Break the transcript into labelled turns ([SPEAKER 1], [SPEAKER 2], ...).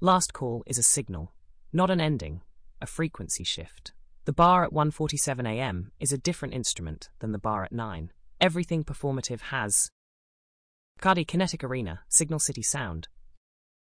[SPEAKER 1] Last call is a signal, not an ending, a frequency shift. The bar at 1:47 a.m. is a different instrument than the bar at 9. Everything performative has Cardi Kinetic Arena, Signal City Sound,